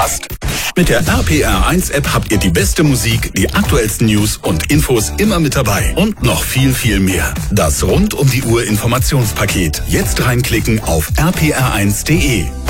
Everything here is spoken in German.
Mit der RPR1-App habt ihr die beste Musik, die aktuellsten News und Infos immer mit dabei. Und noch viel, viel mehr. Das rund um die Uhr Informationspaket. Jetzt reinklicken auf rpr1.de.